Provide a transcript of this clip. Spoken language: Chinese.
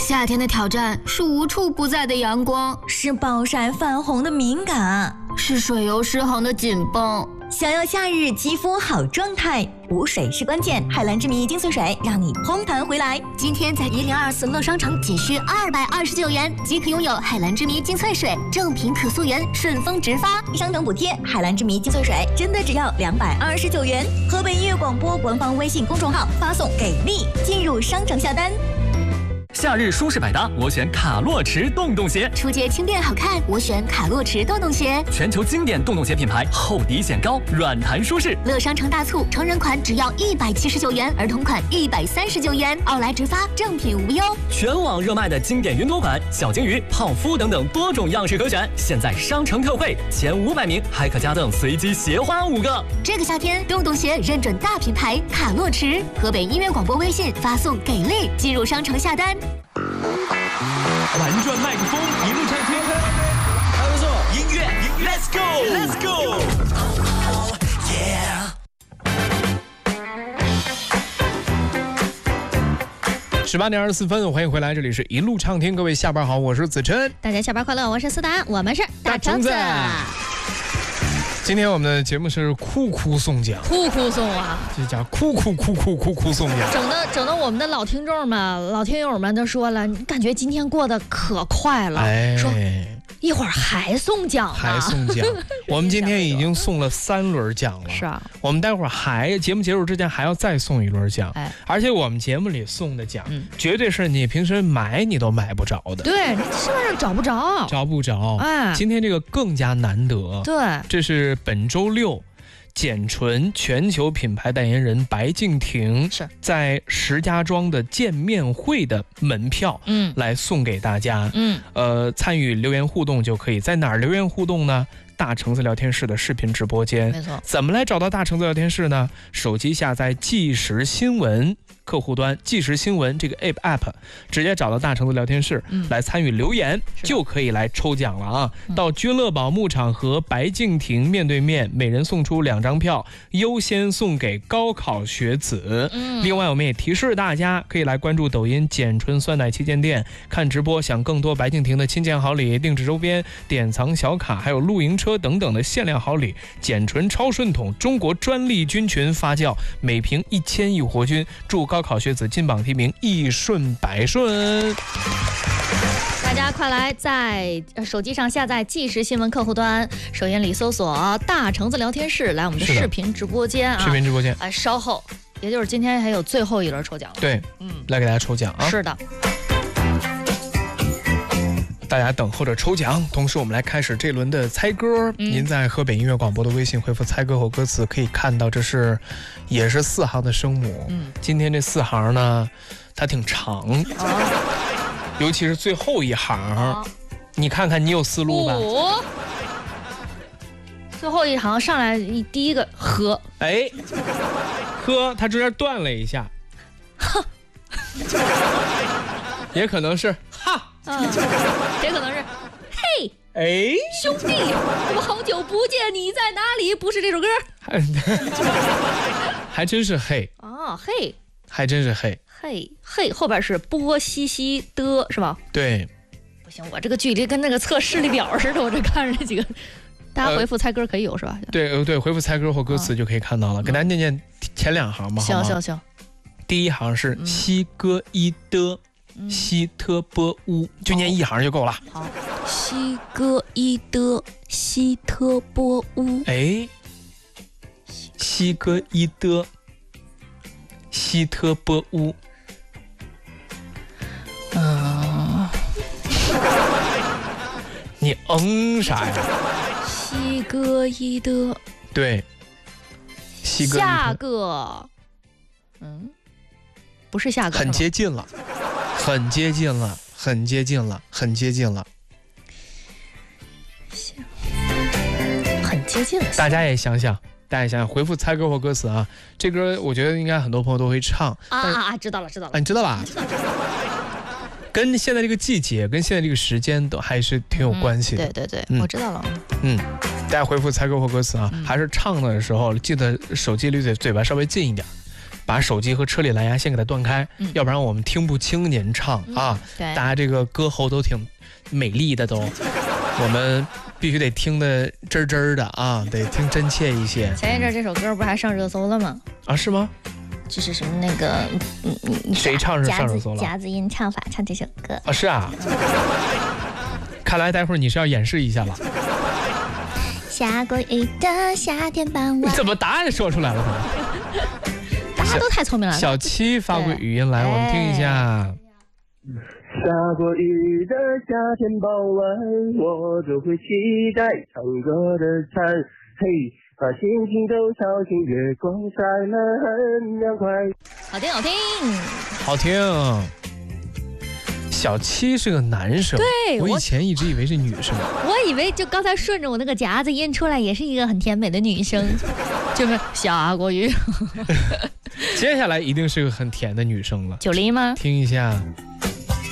夏天的挑战是无处不在的阳光， 是暴晒泛红的敏感， 是水油失衡的紧绷。 想要夏日肌肤好状态，补水是关键。海蓝之谜精粹水让你烘弹回来。 今天在1024乐商城仅需229元即可拥有海蓝之谜精粹水，正品可溯源，顺丰直发， 商城补贴。海蓝之谜精粹水真的只要229元。河北音乐广播官方微信公众号发送给力进入商城下单。 夏日舒适百搭，我选卡洛驰洞洞鞋。 出街轻便好看，我选卡洛驰洞洞鞋。 全球经典洞洞鞋品牌，厚底显高，软弹舒适。 乐商城大促，成人款只要179元，儿童款139元，奥莱直发，正品无忧。 全网热卖的经典云朵款、小金鱼、泡芙等等多种样式可选，现在商城特惠，前500名还可加赠随机鞋花5个。 这个夏天，洞洞鞋认准大品牌卡洛驰。河北音乐广播微信发送给力进入商城下单。 玩转麦克风，一路畅听，还不错。音乐 ，Let's go，Let's go， 18点24分，欢迎回来，这里是一路畅听，各位下班好，我是子琛， 大家下班快乐，我是思达，我们是大橙子。 今天我们的节目是哭哭送奖， 哭哭送啊， 这叫哭送奖， 整的我们的老听友们都说了，你感觉今天过得可快了，说一会儿还送奖，我们今天已经送了3轮奖了， 是啊，我们待会儿节目结束之前还要再送1轮奖，而且我们节目里送的奖，绝对是你平时买你都买不着的， 对，市面上找不着， 今天这个更加难得， 对， 这是本周六。简纯全球品牌代言人白敬亭在石家庄的见面会的门票，来送给大家，参与留言互动就可以。在哪儿留言互动呢？大橙子聊天室的视频直播间， 没错。 怎么来找到大橙子聊天室呢？手机下载即时新闻客户端，即时新闻这个 app， 直接找到大橙子聊天室，来参与留言，就可以来抽奖了啊！到君乐宝牧场和白敬亭面对面，每人送出2张票，优先送给高考学子。另外，我们也提示大家，可以来关注抖音简纯酸奶旗舰店，看直播，享更多白敬亭的亲见好礼、定制周边、典藏小卡，还有露营车等等的限量好礼。简纯超顺桶中国专利菌群发酵，每瓶1000亿活菌，祝高考学子金榜题名，一顺百顺。 大家快来在手机上下载即时新闻客户端，首页里搜索大橙子聊天室，来我们的视频直播间啊， 视频直播间， 稍后也就是今天还有最后1轮抽奖了， 对，来给大家抽奖啊， 是的。 大家等候着抽奖，同时我们来开始这轮的猜歌。您在河北音乐广播的微信回复猜歌或歌词，可以看到这也是4行的声母。今天这4行呢，它挺长，尤其是最后1行，你看看你有思路吧？ 最后1行上来第一个呵， 呵，它中间断了一下， 呵， 也可能是哈。 也可能是嘿，兄弟，我好久不见，你在哪里？不是这首歌， 还真是嘿嘿， 还真是嘿， 后边是波西西的是吧？ 对， 不行，我这个距离跟那个测视力表似的，我这看着这几个，大家回复猜歌可以有是吧？ 对，回复猜歌或歌词就可以看到了。给大家念念前2行吧。 行。 第1行是西哥伊的。西特波乌，就念1行就够了。 好，西哥伊的西特波乌， 西哥伊的西特波乌，你啥呀？ 西哥伊的， 对，西哥下个，不是下个， 很接近了。很接近了。很接近了。大家也想想，回复猜歌或歌词啊。这歌我觉得应该很多朋友都会唱知道了。 你知道吧？跟现在这个季节，跟现在这个时间都还是挺有关系的。 对，我知道了。 大家回复猜歌或歌词啊，还是唱的时候记得手机离嘴巴稍微近一点。 把手机和车里蓝牙线给它断开，要不然我们听不清您唱啊。 对， 大家这个歌喉都挺美丽的都，我们必须得听得真真的啊，得听真切一些。 前一阵这首歌不还上热搜了吗？ 啊，是吗？ 就是什么那个谁唱上热搜了？ 夹子音唱法唱这首歌啊，是啊。看来待会儿你是要演示一下了。 下过雨的夏天傍晚， 你怎么答案说出来了呢？ 大家都太聪明了。 小七发过语音来，我们听一下。 下过雨的夏天傍晚，我就会期待唱歌的蝉，嘿，把心情都敲醒，月光晒了很凉快。 好听好听好听。小七是个男生， 对， 我以前一直以为是女生， 我以为就刚才顺着我那个夹子音出来，也是一个很甜美的女生，就是下过雨。 接下来一定是个很甜的女生了。 901吗？ 听一下。